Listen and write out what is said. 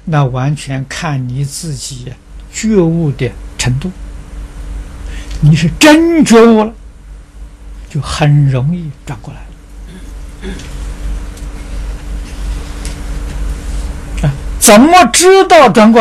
那完全看你自己觉悟的程度。你是真觉悟了，就很容易转过来了。怎么知道转过